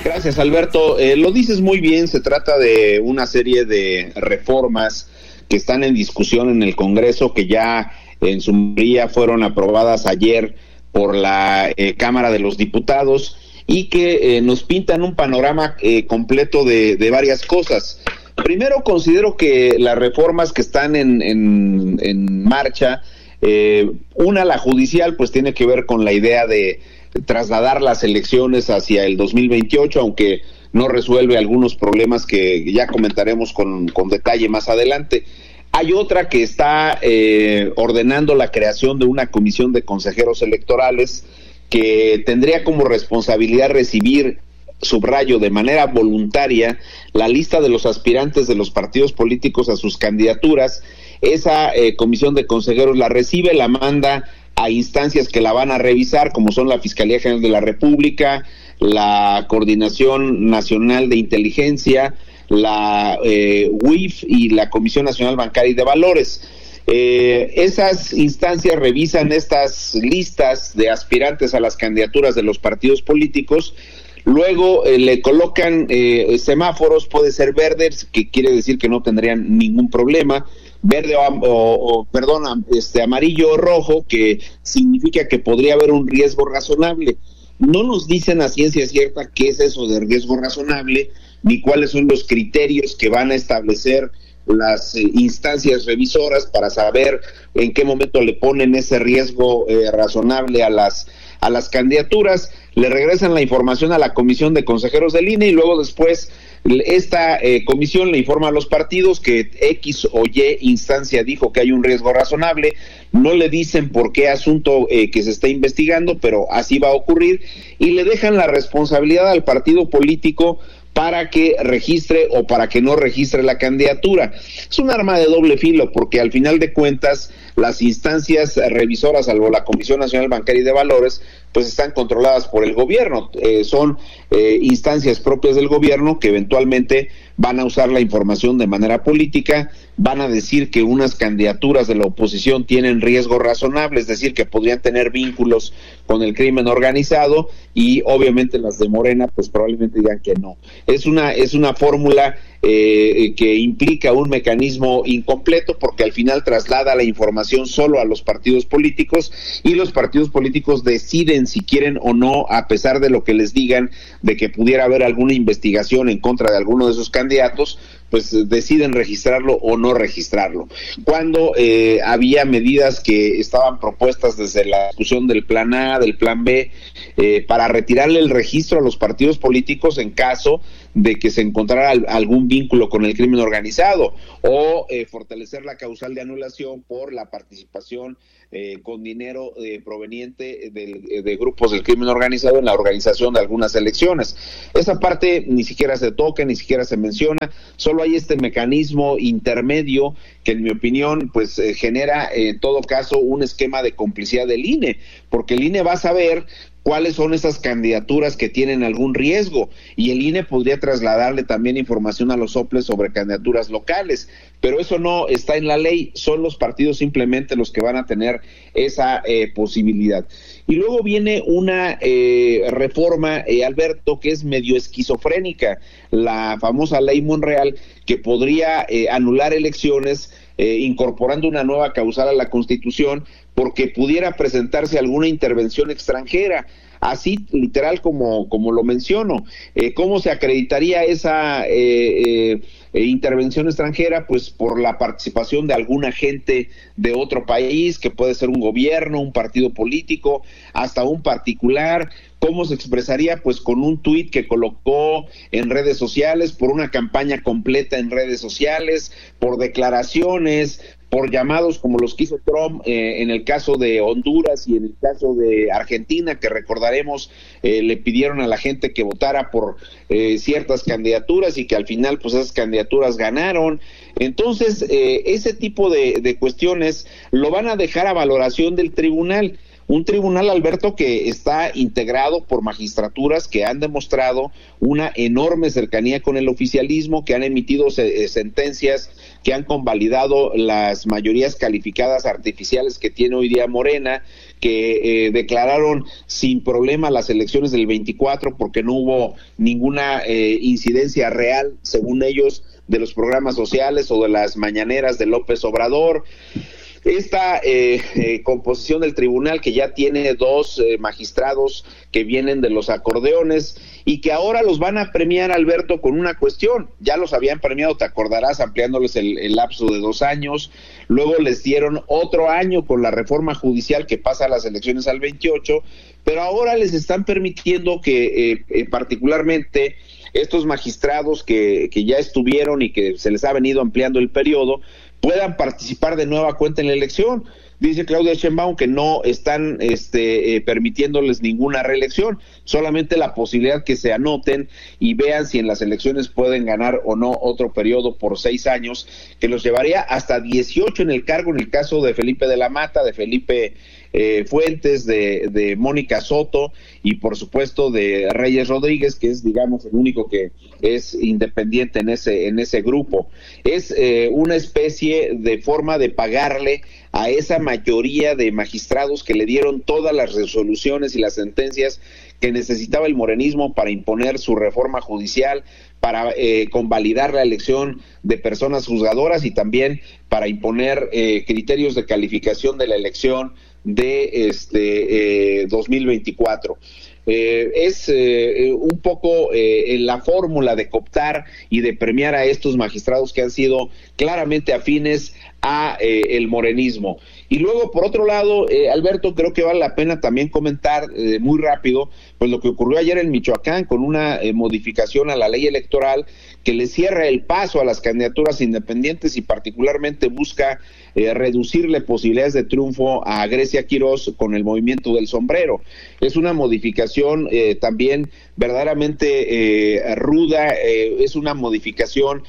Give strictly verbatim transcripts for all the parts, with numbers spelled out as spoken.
Gracias, Alberto. Eh, lo dices muy bien, se trata de una serie de reformas que están en discusión en el Congreso, que ya en su mayoría fueron aprobadas ayer por la eh, Cámara de los Diputados y que eh, nos pintan un panorama eh, completo de, de varias cosas. Primero, considero que las reformas que están en, en, en marcha, eh, una, la judicial, pues tiene que ver con la idea de trasladar las elecciones hacia el dos mil veintiocho, aunque no resuelve algunos problemas que ya comentaremos con, con detalle más adelante. Hay otra que está eh, ordenando la creación de una comisión de consejeros electorales que tendría como responsabilidad recibir, subrayo, de manera voluntaria la lista de los aspirantes de los partidos políticos a sus candidaturas. Esa eh, comisión de consejeros la recibe, la manda a instancias que la van a revisar, como son la Fiscalía General de la República, la Coordinación Nacional de Inteligencia, la eh, U I F y la Comisión Nacional Bancaria y de Valores. Eh, esas instancias revisan estas listas de aspirantes a las candidaturas de los partidos políticos. Luego eh, le colocan eh, semáforos, puede ser verdes, que quiere decir que no tendrían ningún problema, verde o, o, o perdón, este amarillo o rojo, que significa que podría haber un riesgo razonable. No nos dicen a ciencia cierta qué es eso de riesgo razonable, ni cuáles son los criterios que van a establecer las eh, instancias revisoras para saber en qué momento le ponen ese riesgo eh, razonable a las a las candidaturas. Le regresan la información a la Comisión de Consejeros del I N E y luego después esta eh, comisión le informa a los partidos que X o Y instancia dijo que hay un riesgo razonable. No le dicen por qué asunto eh, que se está investigando, pero así va a ocurrir, y le dejan la responsabilidad al partido político para que registre o para que no registre la candidatura. Es un arma de doble filo, porque al final de cuentas las instancias revisoras, salvo la Comisión Nacional Bancaria y de Valores, pues están controladas por el gobierno, eh, son eh, instancias propias del gobierno que eventualmente van a usar la información de manera política, van a decir que unas candidaturas de la oposición tienen riesgo razonable, es decir, que podrían tener vínculos con el crimen organizado, y obviamente las de Morena pues probablemente digan que no. Es una es una fórmula eh, que implica un mecanismo incompleto, porque al final traslada la información solo a los partidos políticos, y los partidos políticos deciden si quieren o no, a pesar de lo que les digan de que pudiera haber alguna investigación en contra de alguno de esos candidatos, pues deciden registrarlo o no registrarlo. Cuando eh, había medidas que estaban propuestas desde la discusión del plan A, del plan B, eh, para retirarle el registro a los partidos políticos en caso de que se encontrara algún vínculo con el crimen organizado, o eh, fortalecer la causal de anulación por la participación eh, con dinero eh, proveniente de, de grupos del crimen organizado en la organización de algunas elecciones. Esa parte ni siquiera se toca, ni siquiera se menciona. Solo hay este mecanismo intermedio que, en mi opinión, pues eh, genera eh, en todo caso un esquema de complicidad del I N E, porque el I N E va a saber cuáles son esas candidaturas que tienen algún riesgo, y el I N E podría trasladarle también información a los soples sobre candidaturas locales, pero eso no está en la ley, son los partidos simplemente los que van a tener esa eh, posibilidad. Y luego viene una eh, reforma, eh, Alberto, que es medio esquizofrénica, la famosa ley Monreal, que podría eh, anular elecciones eh, incorporando una nueva causal a la Constitución, porque pudiera presentarse alguna intervención extranjera, así literal como, como lo menciono. Eh, ¿Cómo se acreditaría esa eh, eh, intervención extranjera? Pues por la participación de algún agente de otro país, que puede ser un gobierno, un partido político, hasta un particular. ¿Cómo se expresaría? Pues con un tuit que colocó en redes sociales, por una campaña completa en redes sociales, por declaraciones, por llamados como los que hizo Trump eh, en el caso de Honduras y en el caso de Argentina, que recordaremos eh, le pidieron a la gente que votara por eh, ciertas candidaturas y que al final pues esas candidaturas ganaron. Entonces eh, ese tipo de, de cuestiones lo van a dejar a valoración del tribunal. Un tribunal, Alberto, que está integrado por magistraturas que han demostrado una enorme cercanía con el oficialismo, que han emitido se- sentencias que han convalidado las mayorías calificadas artificiales que tiene hoy día Morena, que eh, declararon sin problema las elecciones del veinticuatro porque no hubo ninguna eh, incidencia real, según ellos, de los programas sociales o de las mañaneras de López Obrador. Esta eh, eh, composición del tribunal, que ya tiene dos eh, magistrados que vienen de los acordeones y que ahora los van a premiar, Alberto, con una cuestión. Ya los habían premiado, te acordarás, ampliándoles el, el lapso de dos años, luego les dieron otro año con la reforma judicial que pasa a las elecciones al veintiocho, pero ahora les están permitiendo que eh, eh, particularmente estos magistrados que, que ya estuvieron y que se les ha venido ampliando el periodo, puedan participar de nueva cuenta en la elección. Dice Claudia Sheinbaum que no están este, eh, permitiéndoles ninguna reelección, solamente la posibilidad que se anoten y vean si en las elecciones pueden ganar o no otro periodo por seis años, que los llevaría hasta dieciocho en el cargo, en el caso de Felipe de la Mata, de Felipe eh, Fuentes, de, de Mónica Soto y por supuesto de Reyes Rodríguez, que es, digamos, el único que es independiente en ese, en ese grupo. Es eh, una especie de forma de pagarle a esa mayoría de magistrados que le dieron todas las resoluciones y las sentencias que necesitaba el morenismo para imponer su reforma judicial, para eh, convalidar la elección de personas juzgadoras y también para imponer eh, criterios de calificación de la elección de este eh, dos mil veinticuatro. Eh, es eh, un poco eh, la fórmula de cooptar y de premiar a estos magistrados que han sido claramente afines a eh, el morenismo. Y luego, por otro lado, eh, Alberto, creo que vale la pena también comentar eh, muy rápido pues lo que ocurrió ayer en Michoacán con una eh, modificación a la ley electoral que le cierra el paso a las candidaturas independientes y particularmente busca eh, reducirle posibilidades de triunfo a Grecia Quirós con el movimiento del sombrero. Es una modificación eh, también verdaderamente eh, ruda, eh, es una modificación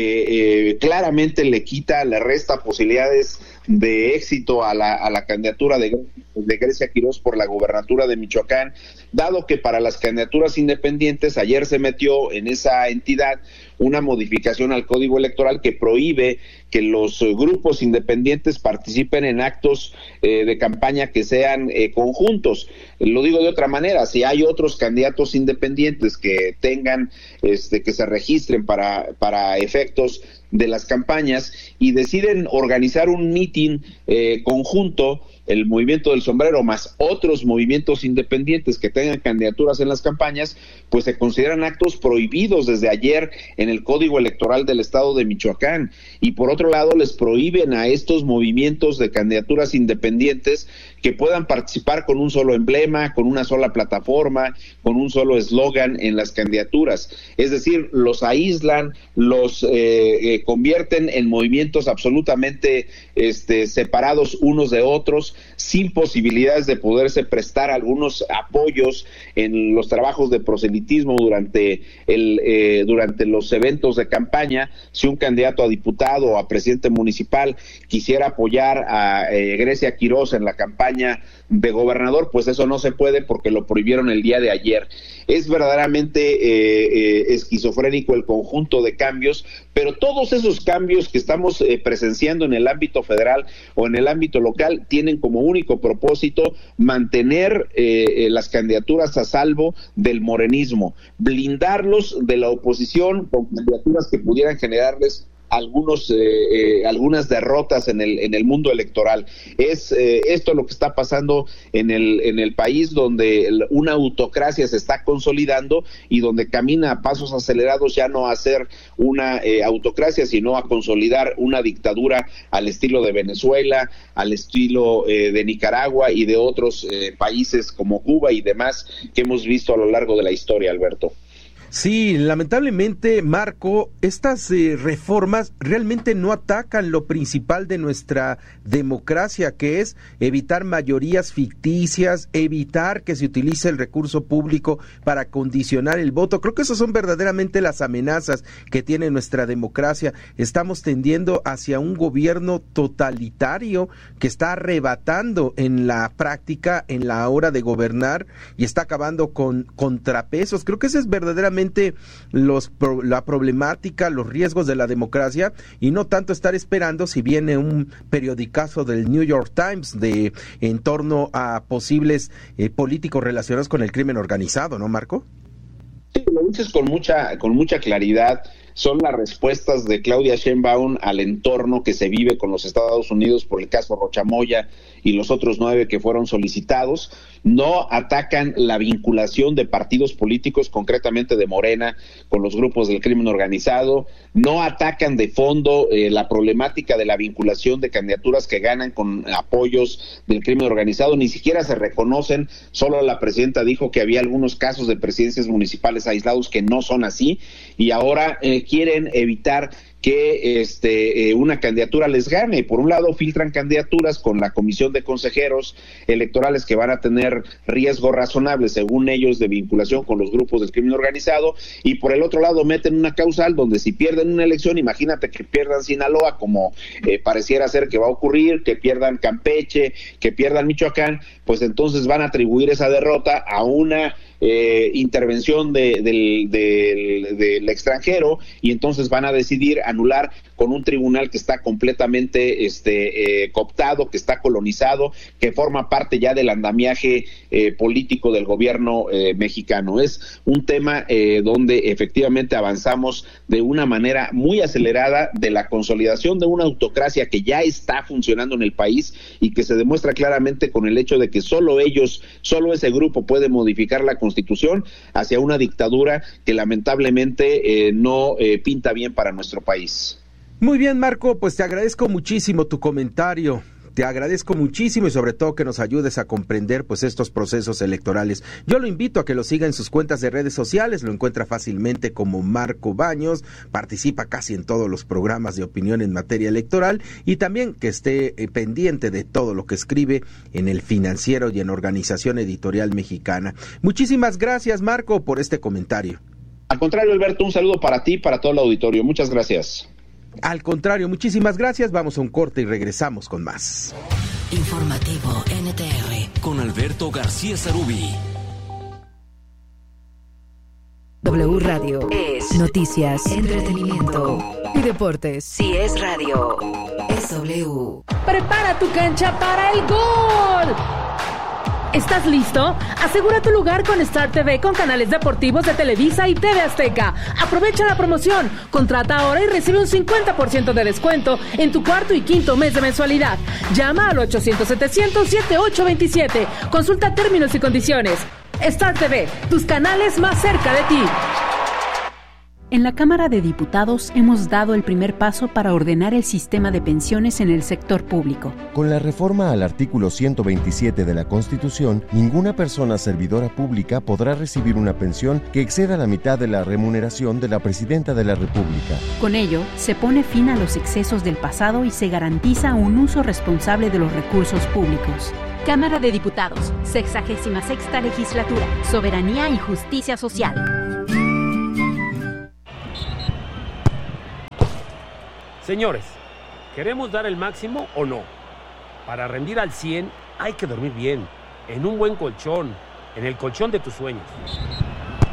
que eh, claramente le quita, le resta posibilidades de éxito a la, a la candidatura de, de Grecia Quirós por la gubernatura de Michoacán, dado que para las candidaturas independientes ayer se metió en esa entidad una modificación al Código Electoral que prohíbe que los eh, grupos independientes participen en actos eh, de campaña que sean eh, conjuntos. Lo digo de otra manera, si hay otros candidatos independientes que tengan, este, que se registren para, para efectos de las campañas y deciden organizar un mitin eh, conjunto, el movimiento del sombrero más otros movimientos independientes que tengan candidaturas en las campañas, pues se consideran actos prohibidos desde ayer en el Código Electoral del Estado de Michoacán. Y por otro lado, les prohíben a estos movimientos de candidaturas independientes que puedan participar con un solo emblema, con una sola plataforma, con un solo eslogan en las candidaturas. Es decir, los aíslan, los eh, eh, convierten en movimientos absolutamente este, separados unos de otros, sin posibilidades de poderse prestar algunos apoyos en los trabajos de proselitismo durante el eh, durante los eventos de campaña. Si un candidato a diputado o a presidente municipal quisiera apoyar a eh, Grecia Quirós en la campaña de gobernador, pues eso no se puede porque lo prohibieron el día de ayer. Es verdaderamente eh, eh, esquizofrénico el conjunto de cambios, pero todos esos cambios que estamos eh, presenciando en el ámbito federal o en el ámbito local tienen como único propósito mantener eh, eh, las candidaturas a salvo del morenismo, blindarlos de la oposición con candidaturas que pudieran generarles algunos eh, eh, algunas derrotas en el en el mundo electoral. Es eh, esto lo que está pasando en el en el país, donde una autocracia se está consolidando y donde camina a pasos acelerados ya no a ser una eh, autocracia, sino a consolidar una dictadura al estilo de Venezuela, al estilo eh, de Nicaragua y de otros eh, países como Cuba y demás que hemos visto a lo largo de la historia, Alberto. Sí, lamentablemente, Marco, estas eh, reformas realmente no atacan lo principal de nuestra democracia, que es evitar mayorías ficticias, evitar que se utilice el recurso público para condicionar el voto. Creo que esas son verdaderamente las amenazas que tiene nuestra democracia. Estamos tendiendo hacia un gobierno totalitario que está arrebatando en la práctica, en la hora de gobernar, y está acabando con contrapesos. Creo que ese es verdaderamente realmente los, la problemática, los riesgos de la democracia, y no tanto estar esperando si viene un periodicazo del New York Times de en torno a posibles eh, políticos relacionados con el crimen organizado, ¿no, Marco? Sí, lo dices con mucha, con mucha claridad. Son las respuestas de Claudia Sheinbaum al entorno que se vive con los Estados Unidos por el caso Rocha Moya y los otros nueve que fueron solicitados. No atacan la vinculación de partidos políticos, concretamente de Morena, con los grupos del crimen organizado. No atacan de fondo eh, la problemática de la vinculación de candidaturas que ganan con apoyos del crimen organizado. Ni siquiera se reconocen. Solo la presidenta dijo que había algunos casos de presidencias municipales aislados que no son así, y ahora eh, quieren evitar que este eh, una candidatura les gane. Por un lado, filtran candidaturas con la comisión de consejeros electorales que van a tener riesgo razonable, según ellos, de vinculación con los grupos del crimen organizado, y por el otro lado meten una causal donde si pierden una elección, imagínate que pierdan Sinaloa, como eh, pareciera ser que va a ocurrir, que pierdan Campeche, que pierdan Michoacán, pues entonces van a atribuir esa derrota a una Eh, intervención de, del, del, del extranjero, y entonces van a decidir anular con un tribunal que está completamente este, eh, cooptado, que está colonizado, que forma parte ya del andamiaje eh, político del gobierno eh, mexicano. Es un tema eh, donde efectivamente avanzamos de una manera muy acelerada de la consolidación de una autocracia que ya está funcionando en el país y que se demuestra claramente con el hecho de que solo ellos, solo ese grupo puede modificar la Constitución hacia una dictadura que lamentablemente eh, no eh, pinta bien para nuestro país. Muy bien, Marco, pues te agradezco muchísimo tu comentario. Te agradezco muchísimo y sobre todo que nos ayudes a comprender pues estos procesos electorales. Yo lo invito a que lo siga en sus cuentas de redes sociales, lo encuentra fácilmente como Marco Baños, participa casi en todos los programas de opinión en materia electoral, y también que esté eh, pendiente de todo lo que escribe en El Financiero y en Organización Editorial Mexicana. Muchísimas gracias, Marco, por este comentario. Al contrario, Alberto, un saludo para ti y para todo el auditorio. Muchas gracias. Al contrario, muchísimas gracias. Vamos a un corte y regresamos con más. Informativo N T R con Alberto García Zarubi. W Radio es noticias, entretenimiento y deportes. Si es radio, es W. Prepara tu cancha para el gol. ¿Estás listo? Asegura tu lugar con Star T V con canales deportivos de Televisa y T V Azteca. Aprovecha la promoción. Contrata ahora y recibe un cincuenta por ciento de descuento en tu cuarto y quinto mes de mensualidad. Llama al ochocientos setecientos setenta y ocho veintisiete. Consulta términos y condiciones. Star T V, tus canales más cerca de ti. En la Cámara de Diputados hemos dado el primer paso para ordenar el sistema de pensiones en el sector público. Con la reforma al artículo ciento veintisiete de la Constitución, ninguna persona servidora pública podrá recibir una pensión que exceda la mitad de la remuneración de la Presidenta de la República. Con ello, se pone fin a los excesos del pasado y se garantiza un uso responsable de los recursos públicos. Cámara de Diputados, sexagésima sexta legislatura, soberanía y justicia social. Señores, ¿queremos dar el máximo o no? Para rendir al cien hay que dormir bien, en un buen colchón, en el colchón de tus sueños.